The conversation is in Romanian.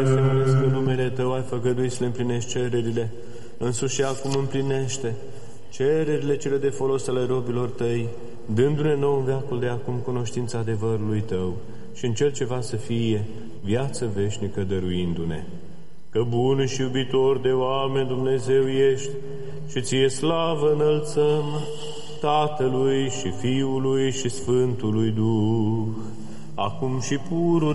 Să numesc în numele Tău, ai făgăduit să le împlinești cererile, însuși și acum împlinește cererile cele de folos ale robilor Tăi, dându-ne nou în veacul de acum cunoștința adevărului Tău și în cel ce va să fie viață veșnică dăruindu-ne. Că bun și iubitor de oameni Dumnezeu ești și Ție slavă înălțăm, Tatălui și Fiului și Sfântului Duh, acum și purul